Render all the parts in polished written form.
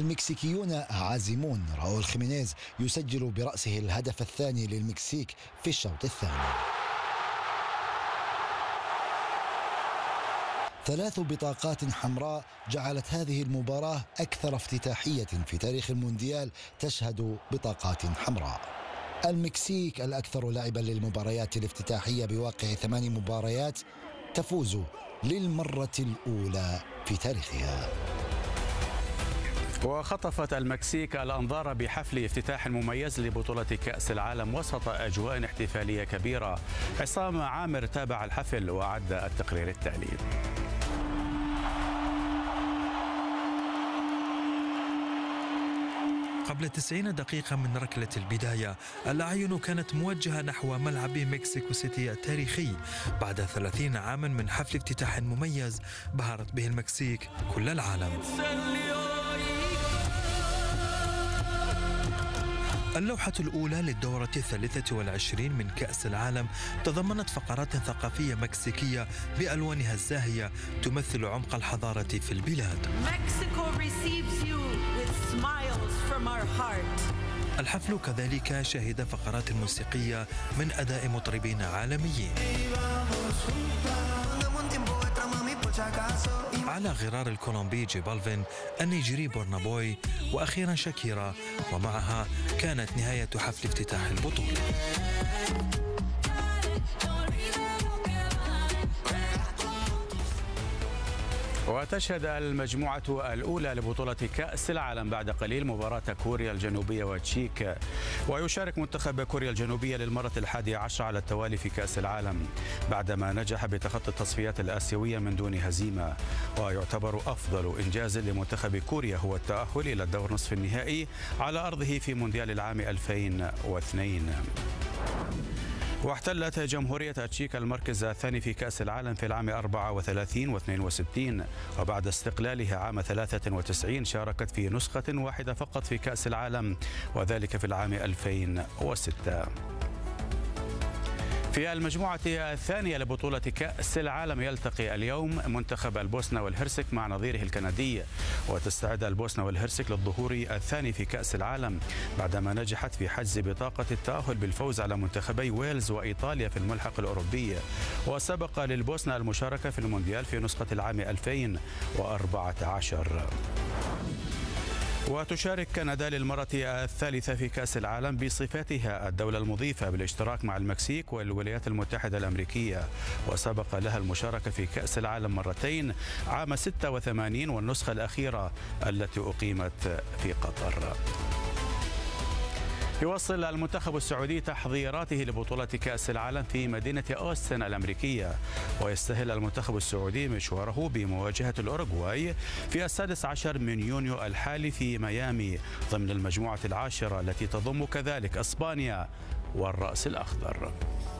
المكسيكيون عازمون. راؤول خيمينيز يسجل برأسه الهدف الثاني للمكسيك في الشوط الثاني. 3 بطاقات حمراء جعلت هذه المباراة أكثر افتتاحية في تاريخ المونديال تشهد بطاقات حمراء. المكسيك الأكثر لعبا للمباريات الافتتاحية بواقع 8 مباريات تفوز للمرة الأولى في تاريخها. وخطفت المكسيك الأنظار بحفل افتتاح مميز لبطولة كأس العالم وسط أجواء احتفالية كبيرة. عصام عامر تابع الحفل وأعد التقرير التالي. قبل 90 دقيقة من ركلة البداية الأعين كانت موجهة نحو ملعب مكسيكو سيتي التاريخي بعد 30 عاما من حفل افتتاح مميز بهرت به المكسيك كل العالم. اللوحة الأولى للدورة 23 من كأس العالم تضمنت فقرات ثقافية مكسيكية بألوانها الزاهية تمثل عمق الحضارة في البلاد. الحفل كذلك شهد فقرات موسيقية من أداء مطربين عالميين. على غرار الكولومبي جي بالفين، النيجيري بورنا بوي، وأخيرا شاكيرا، ومعها كانت نهاية حفل افتتاح البطولة. وتشهد المجموعة الأولى لبطولة كأس العالم بعد قليل مباراة كوريا الجنوبية وتشيك. ويشارك منتخب كوريا الجنوبية للمرة 11 على التوالي في كأس العالم بعدما نجح بتخطي التصفيات الآسيوية من دون هزيمة. ويعتبر أفضل إنجاز لمنتخب كوريا هو التأهل إلى الدور نصف النهائي على أرضه في مونديال العام 2002. واحتلت جمهورية تشيك المركز الثاني في كأس العالم في العام 34 و62، وبعد استقلالها عام 93 شاركت في نسخة واحدة فقط في كأس العالم وذلك في العام 2006. في المجموعة الثانية لبطولة كأس العالم يلتقي اليوم منتخب البوسنة والهرسك مع نظيره الكندي، وتستعد البوسنة والهرسك للظهور الثاني في كأس العالم بعدما نجحت في حجز بطاقة التأهل بالفوز على منتخبي ويلز وإيطاليا في الملحق الأوروبي. وسبق للبوسنة المشاركة في المونديال في نسخة العام 2014. وتشارك كندا للمرة الثالثة في كأس العالم بصفتها الدولة المضيفة بالاشتراك مع المكسيك والولايات المتحدة الأمريكية، وسبق لها المشاركة في كأس العالم مرتين عام 86 والنسخة الأخيرة التي أقيمت في قطر. يواصل المنتخب السعودي تحضيراته لبطولة كأس العالم في مدينة أوستن الأمريكية، ويستهل المنتخب السعودي مشواره بمواجهة الأوروغواي في 16 من يونيو الحالي في ميامي ضمن المجموعة العاشرة التي تضم كذلك إسبانيا والرأس الأخضر.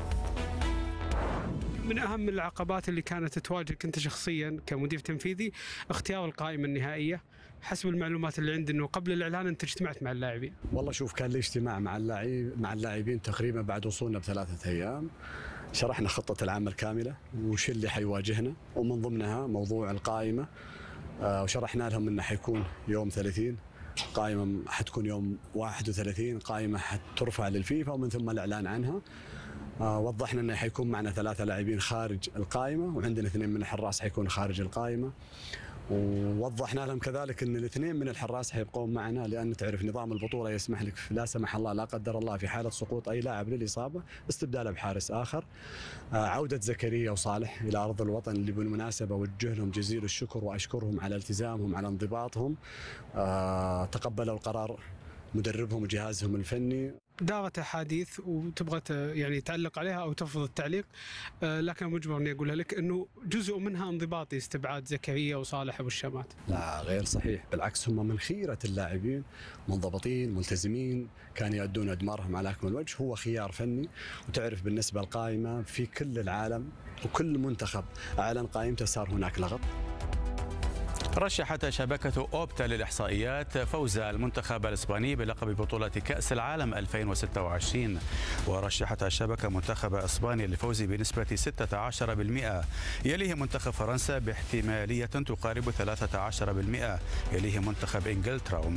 من أهم العقبات اللي كانت تواجهك أنت شخصيا كمدير تنفيذي اختيار القائمة النهائية. حسب المعلومات اللي عندي أنه قبل الإعلان أنت اجتمعت مع اللاعبين. والله شوف، كان لي اجتماع مع اللاعبين تقريبا بعد وصولنا ب3 أيام. شرحنا خطة العمل كاملة وش اللي حيواجهنا، ومن ضمنها موضوع القائمة. وشرحنا لهم أنه حيكون يوم 30 قائمة، حتكون يوم 31 قائمة حترفع للفيفا ومن ثم الإعلان عنها. وضحنا أنه حيكون معنا 3 لاعبين خارج القائمة، وعندنا 2 من الحراس حيكونوا خارج القائمة. ووضحنا لهم كذلك أن 2 من الحراس حيبقون معنا، لأن تعرف نظام البطولة يسمح لك لا سمح الله لا قدر الله في حالة سقوط أي لاعب للإصابة استبداله بحارس آخر. عودة زكريا وصالح إلى أرض الوطن اللي بالمناسبة أوجه لهم جزيل الشكر وأشكرهم على التزامهم على انضباطهم. تقبلوا القرار مدربهم وجهازهم الفني. دارت أحاديث وتبغى يعني تعلق عليها أو ترفض التعليق، لكن مجبر إني أقولها لك إنه جزء منها انضباطي استبعاد زكريا وصالح أبو الشامات. لا غير صحيح، بالعكس هم من خيرة اللاعبين، منضبطين ملتزمين، كانوا يؤدون أدمارهم على أكمل وجه. هو خيار فني. وتعرف بالنسبة للقائمة في كل العالم وكل منتخب أعلن قائمته صار هناك لغط. رشحت شبكة أوبتا للإحصائيات فوز المنتخب الإسباني بلقب بطولة كأس العالم 2026، ورشحت الشبكة منتخب إسبانيا للفوز بنسبة 16%، يليه منتخب فرنسا باحتمالية تقارب 13%، يليه منتخب إنجلترا